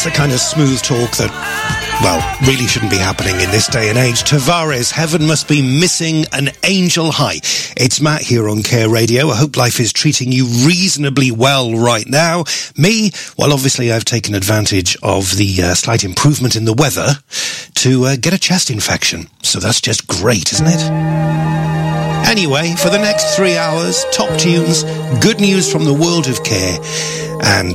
That's the kind of smooth talk that, well, really shouldn't be happening in this day and age. Tavares, Heaven Must Be Missing an Angel High. It's Matt here on Care Radio. I hope life is treating you reasonably well right now. Me, well, obviously I've taken advantage of the slight improvement in the weather to get a chest infection. So that's just great, isn't it? Anyway, for the next 3 hours, top tunes, good news from the world of care, and